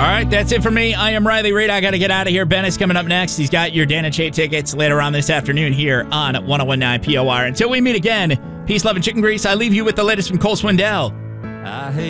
right, that's it for me. I am Riley Reid. I got to get out of here. Ben is coming up next. He's got your Dan and Shay tickets later on this afternoon here on 101.9 POR. Until we meet again, peace, love, and chicken grease. I leave you with the latest from Cole Swindell.